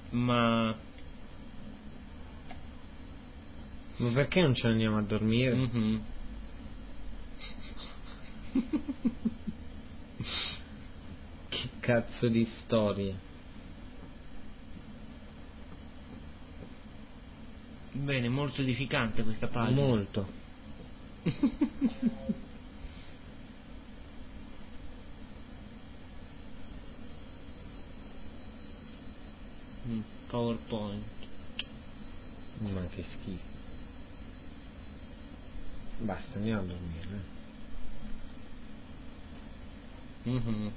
Ma perché non ce ne andiamo a dormire? Mhm. Che cazzo di storia. Bene, molto edificante questa pagina. Molto. PowerPoint. Ma che schifo. Basta, andiamo a dormire. Mhm.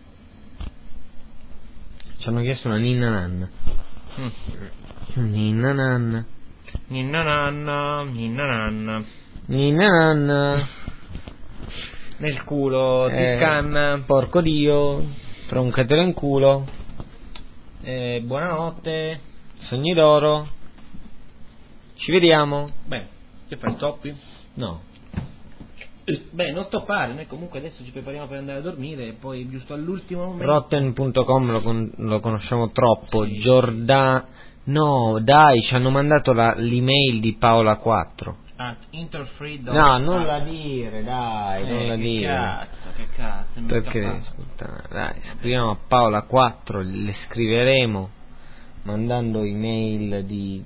Ci hanno chiesto una ninna nanna. Mm. Ninna nanna. Ninna nanna, ninna nanna. Ninna nanna. Nel culo, ti scanna. Porco Dio. Troncatelo in culo. Buonanotte. Sogni d'oro. Ci vediamo. Beh, che fai, stoppi? No. Beh, non stoppare, noi comunque adesso ci prepariamo per andare a dormire e poi giusto all'ultimo momento. Rotten.com lo conosciamo troppo. No, dai, ci hanno mandato l'email di Paola 4. At interfree. No, non la dire, dai, non la che dire. Che cazzo, mi Perché, sta dai, scriviamo a Paola 4, le scriveremo mandando email di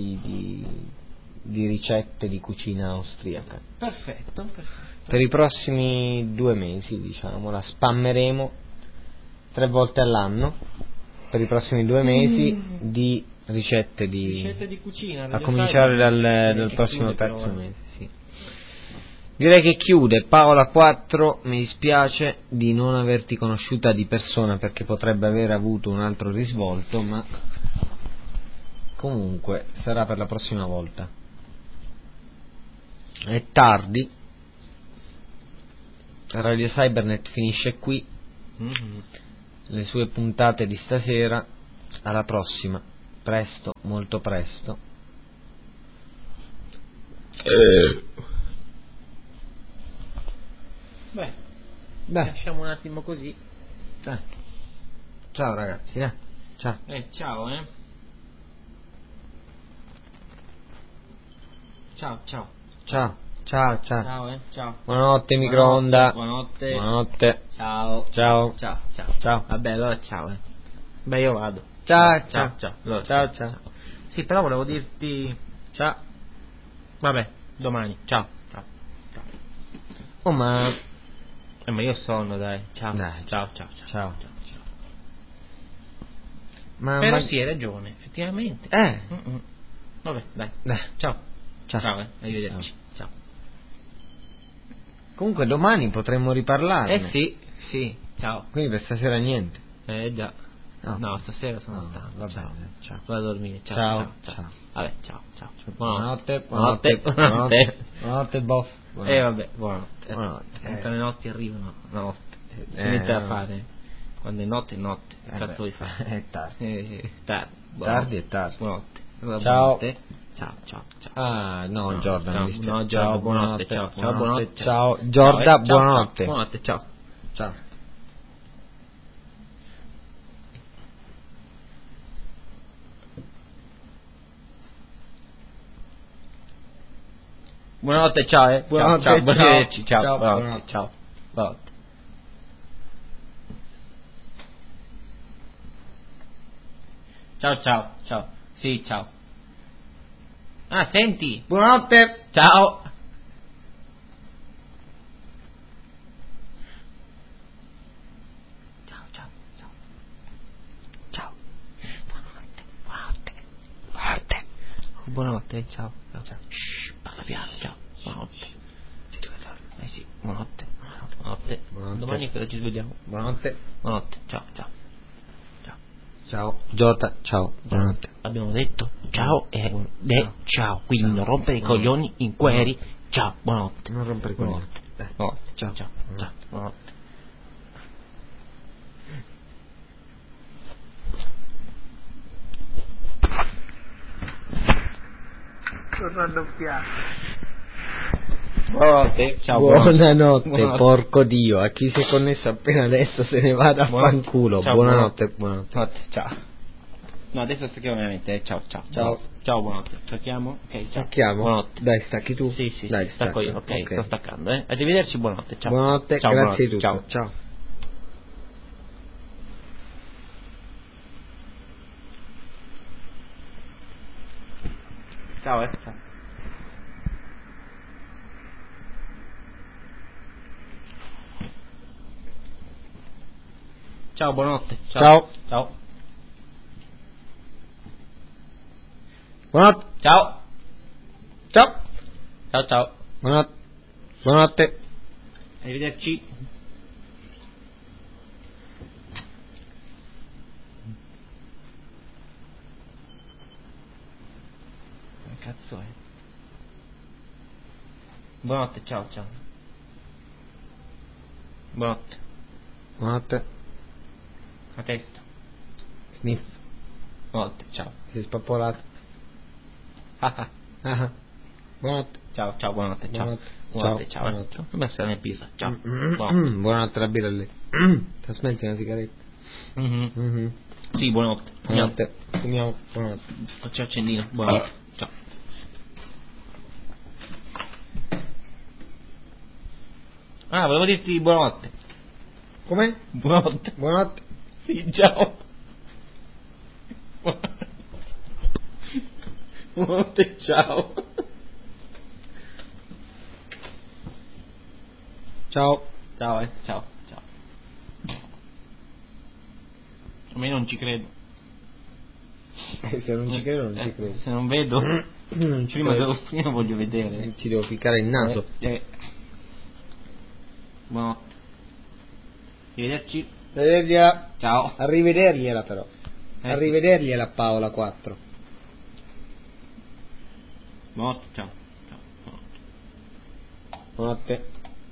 ricette di cucina austriaca. Perfetto. Per i prossimi 2 mesi, diciamo, la spammeremo 3 volte all'anno per i prossimi 2 mesi di ricette di cucina, a cominciare dal prossimo terzo però. mese, sì. Direi che chiude. Paola 4, mi dispiace di non averti conosciuta di persona perché potrebbe aver avuto un altro risvolto, ma comunque sarà per la prossima volta. È tardi. Radio Cybernet finisce qui. Le sue puntate di stasera. Alla prossima, presto, molto presto. Beh, Dai, lasciamo un attimo così. dai. Ciao ragazzi, ciao. Ciao, Ciao. Ciao. Ciao, ciao. Buonanotte microonda. Buonanotte. Buonanotte. Ciao. Ciao. Vabbè, allora ciao, Beh, io vado. Ciao. Allora, Ciao. Sì, però volevo dirti Ciao. vabbè, domani. Ciao. Oh, ma Ma io sonno, dai. Ciao. Dai. Ciao. Ma Però sì, hai ragione, effettivamente. Vabbè, dai. Ciao. Arrivederci. Ciao. Comunque domani potremmo riparlarne. Sì, ciao. Quindi per stasera niente. Già. No, stasera sono stanco. Va Ciao. bene, ciao. Vado a dormire. Ciao. Vabbè, ciao. Buonanotte. Buonanotte, boff. Vabbè, buonanotte. Buonanotte. Quando le notti arrivano, notte. Si inizia a fare. Quando è notte, cazzo vuoi fare? È tardi. Tardi è tardi. Buonanotte. Ciao. Ciao. Ah, no, Jordan, mi dispiace. No, Jordan, buonanotte. Ciao, buonanotte. Ciao, Jordan, buonanotte. Buonanotte, ciao. Buonanotte, ciao, Buonanotte, ciao, buonanotte, ciao, buonanotte. ciao. Buonanotte. Ciao. Sì, ciao. Ah, senti. Buonanotte. Ciao. Ciao. Buonanotte, ciao. Shh, parla piano, ciao. Buonanotte. Sì, buonanotte. Domani che ci svegliamo. Buonanotte. Ciao. Ciao, Jota, ciao. Buonanotte. Abbiamo detto ciao ciao. Quindi Ciao. non rompere i coglioni in queri. Ciao, buonanotte. Non rompere i coglioni. Buonanotte. Ciao. Buonanotte. Buonanotte. Ciao. Buonanotte, porco Dio. A chi si è connesso appena adesso se ne vada a fanculo. Ciao, Buonanotte. Ciao. No, adesso stacchiamo veramente. Ciao. Ciao. Ciao, buonanotte. Stacchiamo? Ok, ciao. Stacchiamo? Buonanotte. Dai, stacchi tu? Sì, Dai, stacco io. Ok, sto staccando, Arrivederci, buonanotte. Ciao. Buonanotte, Ciao, grazie buonanotte. di tutto. Ciao. Ciao, ciao. Ciao, buonanotte. Ciao. Ciao. Buonanotte. Ciao. Ciao. Ciao. Buonanotte. Buonanotte. Arrivederci. Che cazzo è? Buonanotte, ciao. Buonanotte. Buonanotte. A testa. Sniff. Buonanotte, ciao. Si è spappolato. Buonanotte. Ciao, buonanotte, ciao. Buonanotte. Ciao. Buonanotte. Come sta la mia pizza? Ciao. Buonanotte la birra lì. Ti smetti una sigaretta? Sì, buonanotte. Buonanotte. Finiamo. Buonanotte. Faccio accendino. Buonanotte. Ciao. Ah, volevo dirti buonanotte. Come? Buonanotte. Buonanotte. Sì, ciao. Buonanotte, ciao. Ciao. Ciao. A me non ci credo. Se non ci credo, non ci credo. Se non vedo, Non ci prima credo. voglio vedere. Ci devo ficcare il naso. Buonanotte. Arrivederci. Arrivedergliela. Ciao. Arrivedergliela però. Sì. Arrivedergliela Paola 4. Buonanotte, ciao. Buonanotte.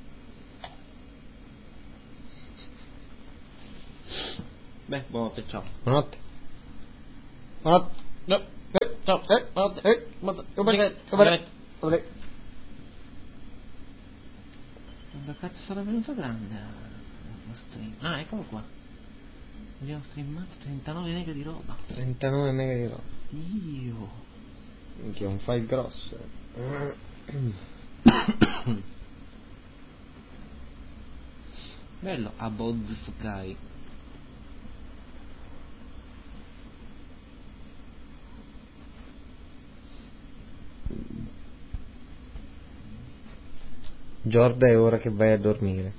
Beh, buonanotte, ciao. Buonanotte. Buonanotte. No. Ciao. Buonanotte. Buonanotte. Dove cazzo sarà venuto grande? Ah, eccolo qua. Abbiamo streamato 39 mega di roba. 39 mega di roba. Io. Che è un file grosso. Bello, Abod Fukai. Giorda, è ora che vai a dormire.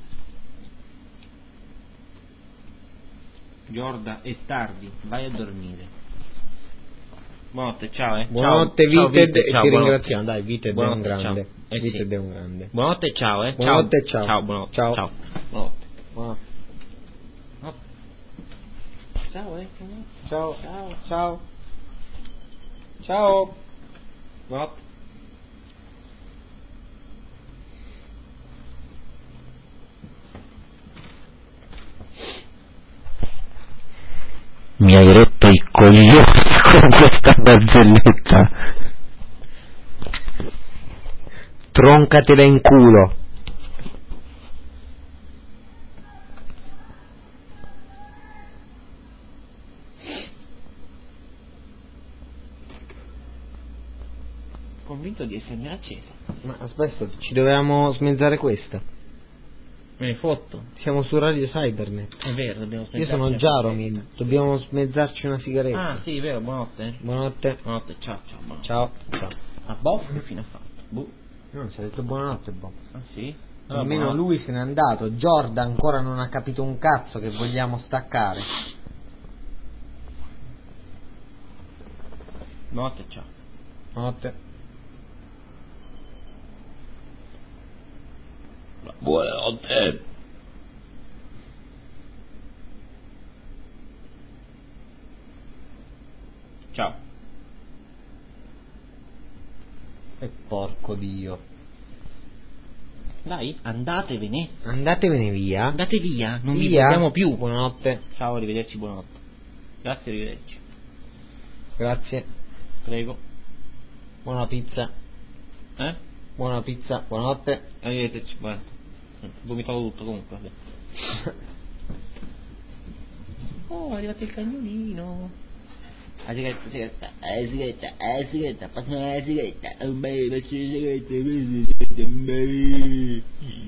Giorda, è tardi, vai a dormire. Buonanotte, ciao. Buonanotte Ciao, Vited, e ciao, ti buonanotte. ringraziamo. Dai, Vited è un Buonanotte, grande. ciao. Vited Sì. è un grande. Buonanotte, ciao, Buonanotte, ciao. Ciao, buonanotte. Ciao. Ciao. Buonanotte. Buonanotte. Buonanotte. Ciao, Ciao. Ciao. Ciao. Buonanotte. Mi hai rotto i coglioni con questa barzelletta. Troncatela in culo. Convinto di essermi accesa. Ma aspetta, ci dovevamo smezzare questa. Me ne fotto. Siamo su Radio Cybernet. È vero, dobbiamo Io smezzarci sono la Jaromir, sigaretta. dobbiamo smezzarci una sigaretta. Ah, sì, è vero, buonanotte. Buonanotte. Buonanotte, ciao, buonanotte. Ciao. A Bob che fine ha fatto? Boh. Non si è detto buonanotte, Bob. Ah, sì? Almeno buonanotte. lui se n'è andato. Giorda ancora non ha capito un cazzo che vogliamo staccare. Buonanotte, ciao. Buonanotte. Buonanotte. Ciao. E porco Dio. Dai, andatevene. Andatevene via. Andate via, non vi Via. vogliamo più. Buonanotte. Ciao, arrivederci, buonanotte. Grazie, arrivederci. Grazie. Prego. Buona pizza. Buona pizza. Buonanotte. Arrivederci, buonanotte. Vomitavo tutto comunque. Vabbè. Oh, è arrivato il cagnolino. sigaretta, passami la sigaretta, un bel sigaretta,